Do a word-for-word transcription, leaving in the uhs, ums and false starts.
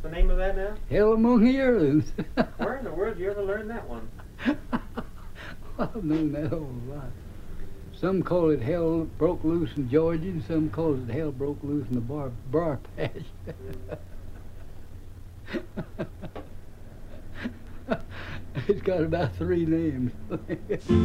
the name of that now? Hell Among the Heirlooms. Where in the world did you ever learn that one? I've known that all my life. Some call it Hell Broke Loose in Georgia, and some call it Hell Broke Loose in the Bar, bar Patch. It's got about three names.